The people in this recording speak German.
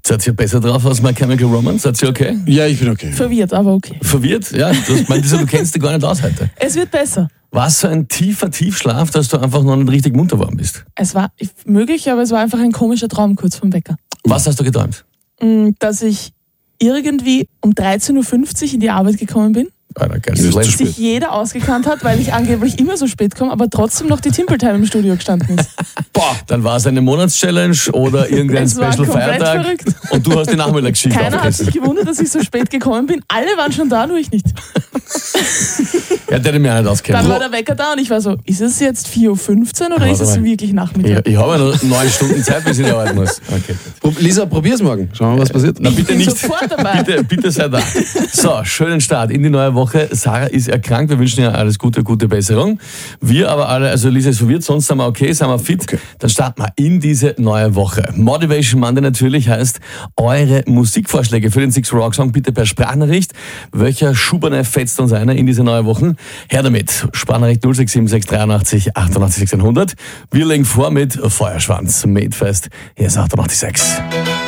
Seid ihr besser drauf als My Chemical Romance? Seid ihr okay? Ja, ich bin okay. Verwirrt, aber okay. Verwirrt? Ja, du kennst dich gar nicht aus heute. Es wird besser. War es so ein tiefer Tiefschlaf, dass du einfach noch nicht richtig munter geworden bist? Es war möglich, aber es war einfach ein komischer Traum kurz vorm Wecker. Was hast du geträumt? Dass ich irgendwie um 13.50 Uhr in die Arbeit gekommen bin. Alter, geil. Dass sich jeder ausgekannt hat, weil ich angeblich immer so spät komme, aber trotzdem noch die Timple Time im Studio gestanden ist. Boah, dann war es eine Monatschallenge oder irgendein Es war Special komplett Feiertag verrückt. und du hast die Nachmittagsschicht Keiner hat sich aufgerissen. gewundert, dass ich so spät gekommen bin. Alle waren schon da, nur ich nicht. Ja, der hätte mich auch nicht auskennen. Dann war der Wecker da und ich war so, ist es jetzt 4.15 Uhr oder ist es wirklich Nachmittag? Ich habe ja noch 9 Stunden Zeit, bis ich arbeiten muss. Okay, gut. Lisa, probier's morgen. Schauen wir mal, was passiert. Na, bitte bin nicht. sofort dabei. Bitte sei da. So, schönen Start in die neue Woche. Sarah ist erkrankt. Wir wünschen ihr alles Gute, gute Besserung. Wir aber alle, also Lisa ist verwirrt, sonst sind wir okay, sind wir fit. Okay. Dann starten wir in diese neue Woche. Motivation Monday natürlich heißt eure Musikvorschläge für den Six Rock Song bitte per Sprachnachricht. Welcher Schuberne fetzt uns einer in diese neue Woche? Her damit. Sprachnachricht 0676 83 88 600. Wir legen vor mit Feuerschwanz. Made fest. Hier ist 88,6.